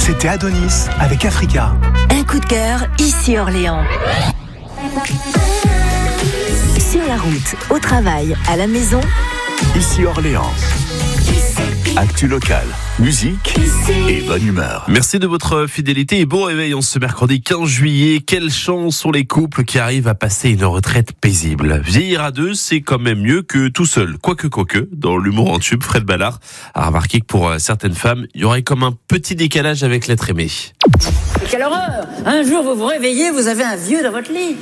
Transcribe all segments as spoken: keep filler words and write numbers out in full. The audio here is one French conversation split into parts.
C'était Adonis avec Africa. Un coup de cœur, ici Orléans. Sur la route, au travail, à la maison. Ici Orléans. Actu local, musique et bonne humeur. Merci de votre fidélité et bon réveil en ce mercredi quinze juillet. Quelle chance sont les couples qui arrivent à passer une retraite paisible. Vieillir à deux, c'est quand même mieux que tout seul. Quoique, quoique, dans l'humour en tube, Fred Ballard a remarqué que pour certaines femmes, il y aurait comme un petit décalage avec l'être aimé. Quelle horreur! Un jour, vous vous réveillez, vous avez un vieux dans votre lit.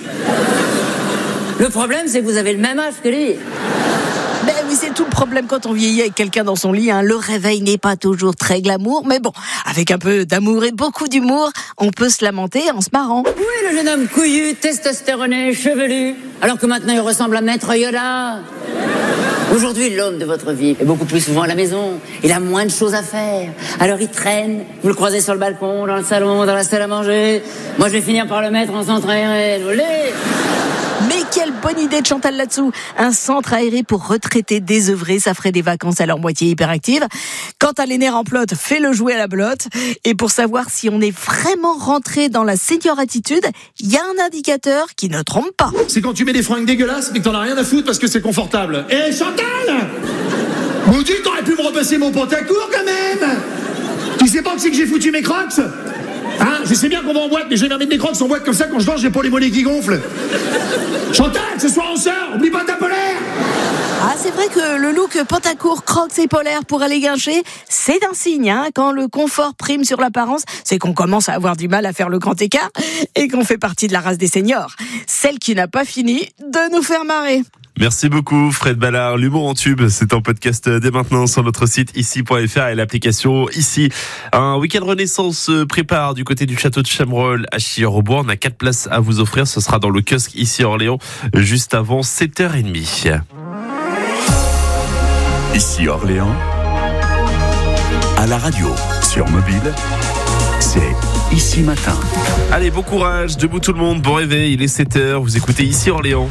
Le problème, c'est que vous avez le même âge que lui. Ben oui, c'est tout le problème quand on vieillit avec quelqu'un dans son lit. Hein. Le réveil n'est pas toujours très glamour, mais bon, avec un peu d'amour et beaucoup d'humour, on peut se lamenter en se marrant. Oui, le jeune homme couillu, testostéroné, chevelu, alors que maintenant il ressemble à Maître Yoda. Aujourd'hui, l'homme de votre vie est beaucoup plus souvent à la maison. Il a moins de choses à faire. Alors il traîne, vous le croisez sur le balcon, dans le salon, dans la salle à manger. Moi, je vais finir par le mettre en centre aéré. Olé! Mais quelle bonne idée de Chantal là-dessous. Un centre aéré pour retraités désœuvrés, ça ferait des vacances à leur moitié hyperactive. Quant à les nerfs en plot, fais-le jouer à la belote. Et pour savoir si on est vraiment rentré dans la senior attitude, il y a un indicateur qui ne trompe pas. C'est quand tu mets des fringues dégueulasses mais que t'en as rien à foutre parce que c'est confortable. Eh Chantal, Maudit, t'aurais pu me repasser mon pantacourt quand même. Tu sais pas que c'est que j'ai foutu mes crocs? Hein, je sais bien qu'on va en boîte, mais je vais mettre des crocs en boîte comme ça, quand je danse, j'ai pas les mollets qui gonflent. Chantal, ce soir on sort, oublie pas ta polaire. Ah, c'est vrai que le look pantacourt, crocs et polaire pour aller guincher, c'est un signe, hein. Quand le confort prime sur l'apparence, c'est qu'on commence à avoir du mal à faire le grand écart et qu'on fait partie de la race des seniors. Celle qui n'a pas fini de nous faire marrer. Merci beaucoup Fred Ballard. L'humour en tube, c'est en podcast dès maintenant sur notre site ici point f r et l'application ici. Un week-end renaissance se prépare du côté du château de Chamerolles à Chilleurs-au-Bois. On a quatre places à vous offrir. Ce sera dans le kiosque ici à Orléans, juste avant sept heures trente. Ici Orléans, à la radio, sur mobile, c'est Ici Matin. Allez, bon courage, debout tout le monde, bon réveil, il est sept heures, vous écoutez Ici Orléans.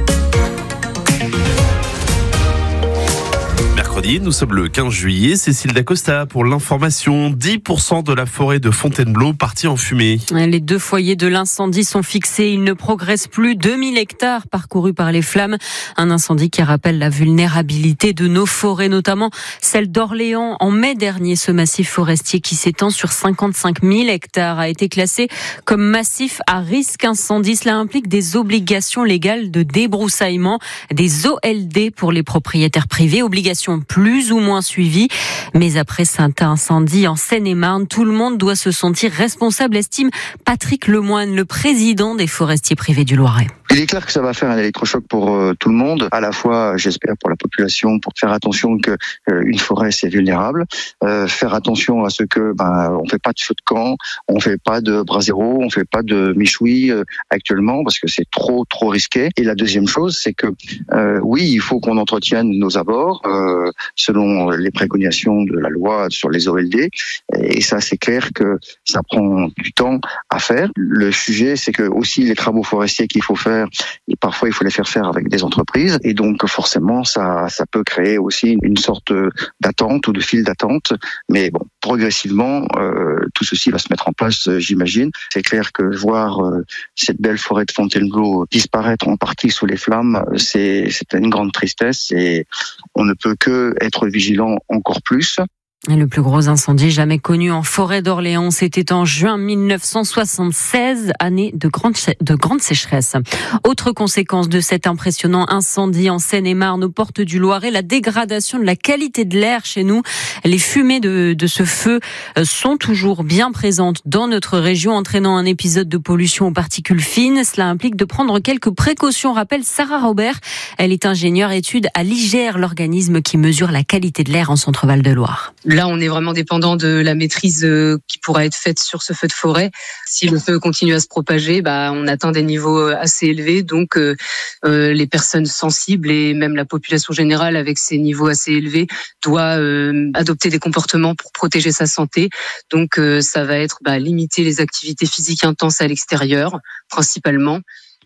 Nous sommes le quinze juillet. Cécile Dacosta pour l'information. dix pour cent de la forêt de Fontainebleau partie en fumée. Les deux foyers de l'incendie sont fixés. Ils ne progressent plus. deux mille hectares parcourus par les flammes. Un incendie qui rappelle la vulnérabilité de nos forêts, notamment celle d'Orléans. En mai dernier, ce massif forestier qui s'étend sur cinquante-cinq mille hectares a été classé comme massif à risque incendie. Cela implique des obligations légales de débroussaillement, des O L D pour les propriétaires privés, obligations plus ou moins suivi. Mais après cet incendie en Seine-et-Marne, tout le monde doit se sentir responsable, estime Patrick Lemoine, le président des forestiers privés du Loiret. Il est clair que ça va faire un électrochoc pour euh, tout le monde, à la fois, j'espère, pour la population, pour faire attention que euh, une forêt c'est vulnérable, euh, faire attention à ce que ben on fait pas de feu de camp, on fait pas de brasero, on fait pas de michoui euh, actuellement parce que c'est trop trop risqué. Et la deuxième chose, c'est que euh, oui, il faut qu'on entretienne nos abords euh, selon les préconisations de la loi sur les O L D. Et ça, c'est clair que ça prend du temps à faire. Le sujet, c'est que aussi les travaux forestiers qu'il faut faire, et parfois il faut les faire faire avec des entreprises, et donc forcément ça ça peut créer aussi une sorte d'attente ou de file d'attente. Mais bon, progressivement euh, tout ceci va se mettre en place, euh, j'imagine. C'est clair que voir euh, cette belle forêt de Fontainebleau disparaître en partie sous les flammes, c'est c'est une grande tristesse et on ne peut que être vigilant encore plus. Le plus gros incendie jamais connu en forêt d'Orléans, c'était en juin mille neuf cent soixante-seize, année de grande, de grande sécheresse. Autre conséquence de cet impressionnant incendie en Seine-et-Marne, aux portes du Loiret, la dégradation de la qualité de l'air chez nous. Les fumées de, de ce feu sont toujours bien présentes dans notre région, entraînant un épisode de pollution aux particules fines. Cela implique de prendre quelques précautions, rappelle Sarah Robert. Elle est ingénieure études à l'I G R, l'organisme qui mesure la qualité de l'air en Centre-Val de Loire. Là, on est vraiment dépendant de la maîtrise qui pourra être faite sur ce feu de forêt. Si le feu continue à se propager, bah, on atteint des niveaux assez élevés. Donc, euh, euh, les personnes sensibles et même la population générale avec ces niveaux assez élevés doit euh, adopter des comportements pour protéger sa santé. Donc, euh, ça va être bah, limiter les activités physiques intenses à l'extérieur, principalement.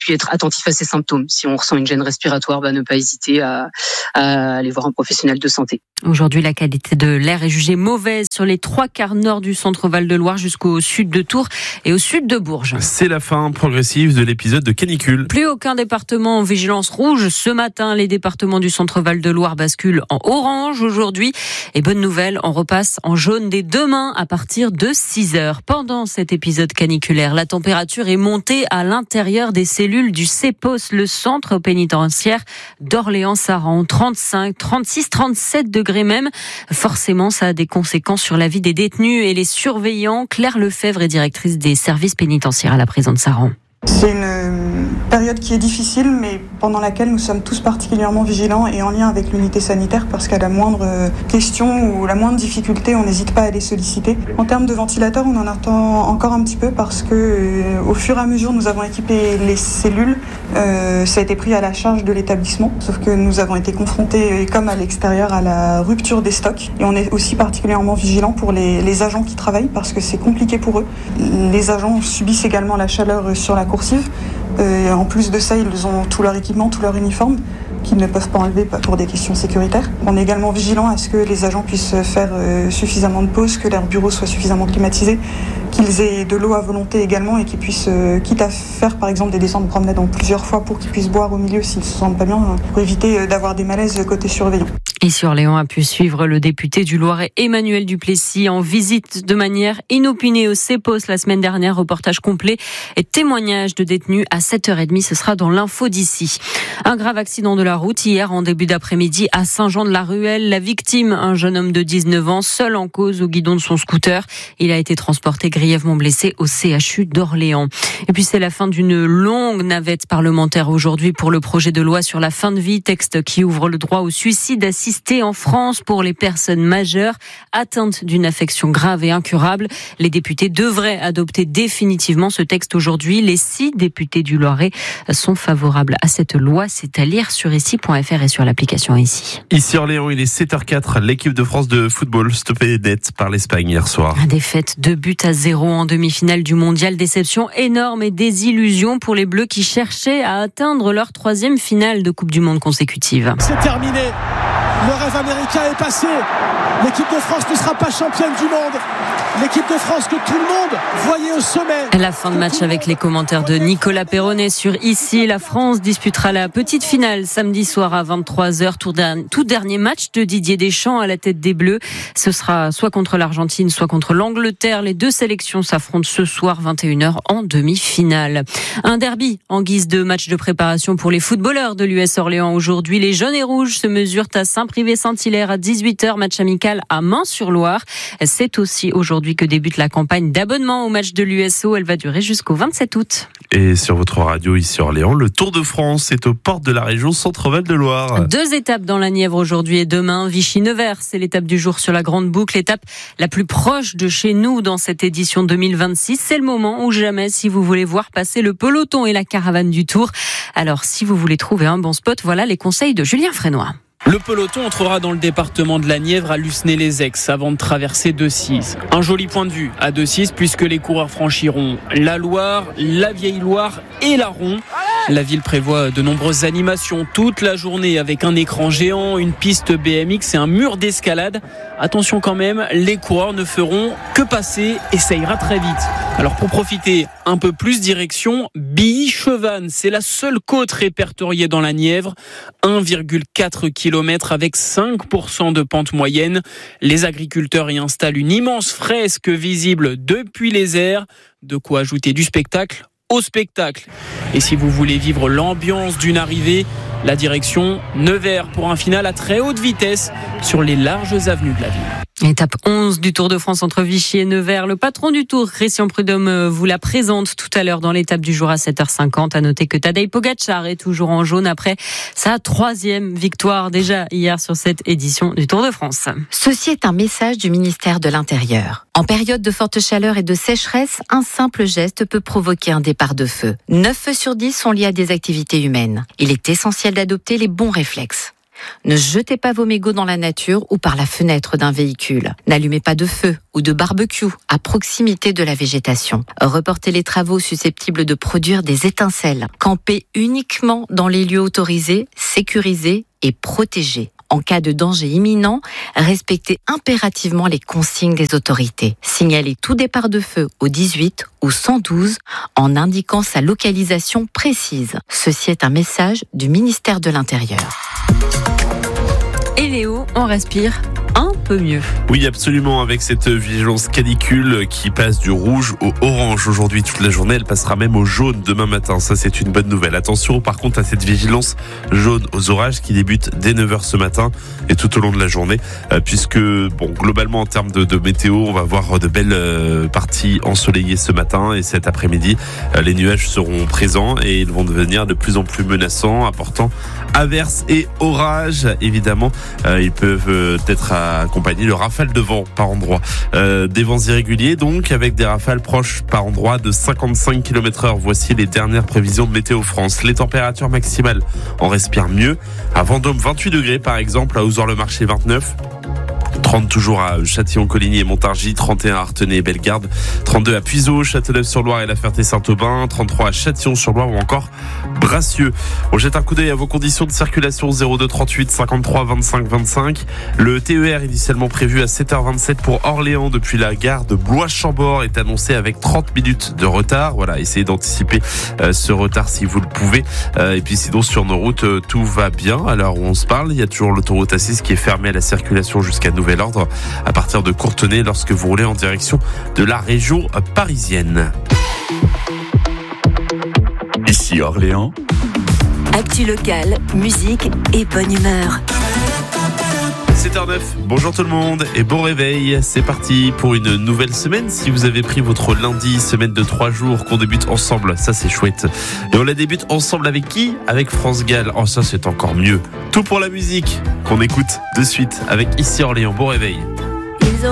puis être attentif à ses symptômes. Si on ressent une gêne respiratoire, bah, ne pas hésiter à, à aller voir un professionnel de santé. Aujourd'hui, la qualité de l'air est jugée mauvaise sur les trois quarts nord du centre Val-de-Loire jusqu'au sud de Tours et au sud de Bourges. C'est la fin progressive de l'épisode de canicule. Plus aucun département en vigilance rouge. Ce matin, les départements du centre Val-de-Loire basculent en orange aujourd'hui. Et bonne nouvelle, on repasse en jaune dès demain à partir de six heures. Pendant cet épisode caniculaire, la température est montée à l'intérieur des cellules du CEPOS, le centre pénitentiaire d'Orléans-Saran. trente-cinq, trente-six, trente-sept degrés même. Forcément, ça a des conséquences sur la vie des détenus et les surveillants. Claire Lefebvre est directrice des services pénitentiaires à la prison de Saran. C'est une période qui est difficile, mais pendant laquelle nous sommes tous particulièrement vigilants et en lien avec l'unité sanitaire, parce qu'à la moindre question ou la moindre difficulté, on n'hésite pas à les solliciter. En termes de ventilateurs, on en attend encore un petit peu parce que, euh, au fur et à mesure, nous avons équipé les cellules. Euh, ça a été pris à la charge de l'établissement, sauf que nous avons été confrontés, comme à l'extérieur, à la rupture des stocks. Et on est aussi particulièrement vigilants pour les, les agents qui travaillent, parce que c'est compliqué pour eux. Les agents subissent également la chaleur sur la coursive. Euh, en plus de ça, ils ont tout leur équipement, tout leur uniforme qu'ils ne peuvent pas enlever pour des questions sécuritaires. On est également vigilant à ce que les agents puissent faire euh, suffisamment de pauses, que leurs bureaux soient suffisamment climatisés, qu'ils aient de l'eau à volonté également et qu'ils puissent, euh, quitte à faire par exemple des descentes de promenade en plusieurs fois pour qu'ils puissent boire au milieu s'ils ne se sentent pas bien, euh, pour éviter euh, d'avoir des malaises côté surveillant. Ici Orléans a pu suivre le député du Loiret Emmanuel Duplessis en visite de manière inopinée au CEPOS la semaine dernière. Reportage complet et témoignage de détenus à sept heures trente. Ce sera dans l'info d'ici. Un grave accident de la route hier en début d'après-midi à Saint-Jean-de-la-Ruelle. La victime, un jeune homme de dix-neuf ans, seul en cause au guidon de son scooter. Il a été transporté grièvement blessé au C H U d'Orléans. Et puis c'est la fin d'une longue navette parlementaire aujourd'hui pour le projet de loi sur la fin de vie, texte qui ouvre le droit au suicide assisté en France pour les personnes majeures atteintes d'une affection grave et incurable. Les députés devraient adopter définitivement ce texte aujourd'hui. Les six députés du Loiret sont favorables à cette loi. C'est à lire sur ici point f r et sur l'application Ici. Ici Orléans, il est sept heures quatre. L'équipe de France de football stoppée net par l'Espagne hier soir. Défaite deux buts à zéro en demi-finale du mondial. Déception énorme et désillusion pour les Bleus qui cherchaient à atteindre leur troisième finale de Coupe du Monde consécutive. C'est terminé. Le rêve américain est passé. L'équipe de France ne sera pas championne du monde. L'équipe de France que tout le monde voyait au sommet. La fin de match avec les commentaires de Nicolas Perronnet sur Ici. La France disputera la petite finale samedi soir à vingt-trois heures. Tout dernier match de Didier Deschamps à la tête des Bleus. Ce sera soit contre l'Argentine, soit contre l'Angleterre. Les deux sélections s'affrontent ce soir vingt et une heures en demi-finale. Un derby en guise de match de préparation pour les footballeurs de l'U S Orléans. Aujourd'hui, les jaunes et rouges se mesurent à Saint-Privé-Saint-Hilaire à dix-huit heures. Match amical à Mans-sur-Loire. C'est aussi aujourd'hui que débute la campagne d'abonnement au match de l'U S O. Elle va durer jusqu'au vingt-sept août. Et sur votre radio ici Orléans, le Tour de France est aux portes de la région Centre-Val de Loire. Deux étapes dans la Nièvre aujourd'hui et demain. Vichy-Nevers, c'est l'étape du jour sur la Grande Boucle, l'étape la plus proche de chez nous dans cette édition deux mille vingt-six. C'est le moment ou jamais si vous voulez voir passer le peloton et la caravane du Tour. Alors si vous voulez trouver un bon spot, voilà les conseils de Julien Frénois. Le peloton entrera dans le département de la Nièvre à Lucenay-les-Aix avant de traverser Decize. Un joli point de vue à Decize puisque les coureurs franchiront la Loire, la Vieille Loire et l'Aron. La ville prévoit de nombreuses animations toute la journée avec un écran géant, une piste B M X et un mur d'escalade. Attention quand même, les coureurs ne feront que passer et ça ira très vite. Alors pour profiter un peu plus, direction Billy-Chevannes. C'est la seule côte répertoriée dans la Nièvre. un virgule quatre kilomètres avec cinq pour cent de pente moyenne. Les agriculteurs y installent une immense fresque visible depuis les airs. De quoi ajouter du spectacle au spectacle. Et si vous voulez vivre l'ambiance d'une arrivée, la direction Nevers pour un final à très haute vitesse sur les larges avenues de la ville. Étape onze du Tour de France entre Vichy et Nevers. Le patron du Tour, Christian Prudhomme, vous la présente tout à l'heure dans l'étape du jour à sept heures cinquante. À noter que Tadej Pogačar est toujours en jaune après sa troisième victoire déjà hier sur cette édition du Tour de France. Ceci est un message du ministère de l'Intérieur. En période de forte chaleur et de sécheresse, un simple geste peut provoquer un départ de feu. neuf feux sur dix sont liés à des activités humaines. Il est essentiel d'adopter les bons réflexes. Ne jetez pas vos mégots dans la nature ou par la fenêtre d'un véhicule. N'allumez pas de feu ou de barbecue à proximité de la végétation. Reportez les travaux susceptibles de produire des étincelles. Campez uniquement dans les lieux autorisés, sécurisés et protégés. En cas de danger imminent, respectez impérativement les consignes des autorités. Signalez tout départ de feu au dix-huit ou cent douze en indiquant sa localisation précise. Ceci est un message du ministère de l'Intérieur. Et Léo, on respire un peu mieux. Oui, absolument, avec cette vigilance canicule qui passe du rouge au orange aujourd'hui toute la journée. Elle passera même au jaune demain matin. Ça, c'est une bonne nouvelle. Attention, par contre, à cette vigilance jaune aux orages qui débute dès neuf heures ce matin et tout au long de la journée, euh, puisque, bon, globalement, en termes de, de météo, on va voir de belles euh, parties ensoleillées ce matin et cet après-midi. Euh, les nuages seront présents et ils vont devenir de plus en plus menaçants, apportant averses et orages. Évidemment, euh, ils peuvent euh, être accompagnés de rafales de vent par endroit. Euh, des vents irréguliers donc, avec des rafales proches par endroit de cinquante-cinq kilomètres heure. Voici les dernières prévisions de Météo France. Les températures maximales, on respire mieux. À Vendôme, vingt-huit degrés par exemple, à Ouzor-le-Marché vingt-neuf. trente toujours à Châtillon-Coligny et Montargis, trente et un à Artenay et Bellegarde, trente-deux à Puiseaux, Châteauneuf-sur-Loire et La Ferté-Saint-Aubin, trente-trois à Châtillon-sur-Loire ou encore Bracieux. On jette un coup d'œil à vos conditions de circulation. Zéro deux trente-huit cinquante-trois vingt-cinq vingt-cinq. Le T E R initialement prévu à sept heures vingt-sept pour Orléans depuis la gare de Blois-Chambord est annoncé avec trente minutes de retard. Voilà, essayez d'anticiper euh, ce retard si vous le pouvez. Euh, et puis sinon sur nos routes, euh, tout va bien. À l'heure où on se parle, il y a toujours l'autoroute A six qui est fermée à la circulation jusqu'à nouvel ordre à partir de Courtenay lorsque vous roulez en direction de la région parisienne. Ici Orléans. Actu locale, musique et bonne humeur. sept heures neuf, bonjour tout le monde et bon réveil. C'est parti pour une nouvelle semaine. Si vous avez pris votre lundi, semaine de trois jours qu'on débute ensemble, ça c'est chouette. Et on la débute ensemble avec qui ? Avec France Gall. Oh ça c'est encore mieux. Tout pour la musique qu'on écoute de suite avec Ici Orléans. Bon réveil.